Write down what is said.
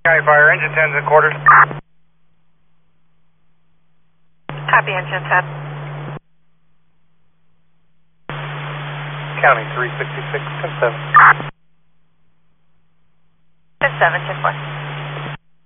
County Fire, engine 10's and quarters. Copy, engine 10. County 366, 10-7. 10-7, 10-4.